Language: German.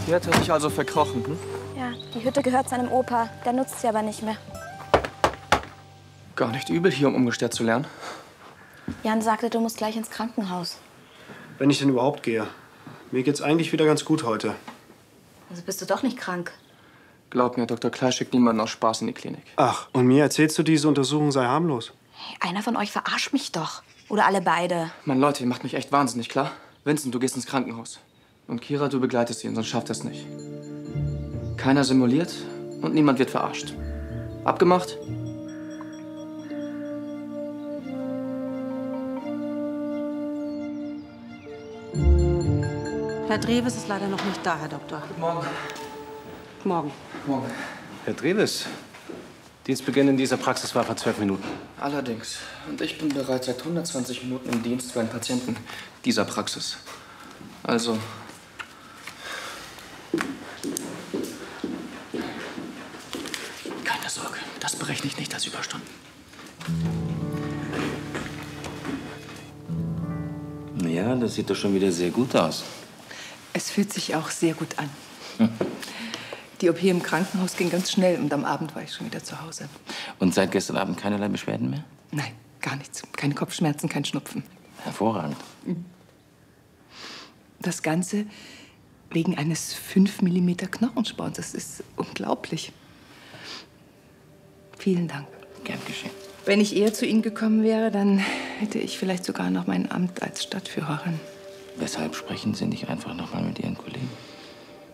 Hier hat er sich also verkrochen, hm? Ja, die Hütte gehört seinem Opa. Der nutzt sie aber nicht mehr. Gar nicht übel, hier um umgestellt zu lernen. Jan sagte, du musst gleich ins Krankenhaus. Wenn ich denn überhaupt gehe. Mir geht's eigentlich wieder ganz gut heute. Also bist du doch nicht krank? Glaub mir, Dr. Klein schickt niemanden aus Spaß in die Klinik. Ach, und mir erzählst du, diese Untersuchung sei harmlos? Hey, einer von euch verarscht mich doch. Oder alle beide. Mann, Leute, ihr macht mich echt wahnsinnig, klar? Vincent, du gehst ins Krankenhaus. Und Kira, du begleitest ihn, sonst schafft er es nicht. Keiner simuliert und niemand wird verarscht. Abgemacht? Herr Drewes ist leider noch nicht da, Herr Doktor. Guten Morgen. Morgen. Morgen. Herr Drewes, Dienstbeginn in dieser Praxis war vor 12 Minuten. Allerdings. Und ich bin bereits seit 120 Minuten im Dienst für einen Patienten dieser Praxis. Also... Keine Sorge, das berechne ich nicht als Überstunden. Ja, das sieht doch schon wieder sehr gut aus. Es fühlt sich auch sehr gut an. Die OP im Krankenhaus ging ganz schnell und am Abend war ich schon wieder zu Hause. Und seit gestern Abend keinerlei Beschwerden mehr? Nein, gar nichts. Keine Kopfschmerzen, kein Schnupfen. Hervorragend. Das Ganze wegen eines 5 mm Knochensporns. Das ist unglaublich. Vielen Dank. Gern geschehen. Wenn ich eher zu Ihnen gekommen wäre, dann hätte ich vielleicht sogar noch mein Amt als Stadtführerin. Weshalb sprechen Sie nicht einfach noch mal mit Ihren Kollegen?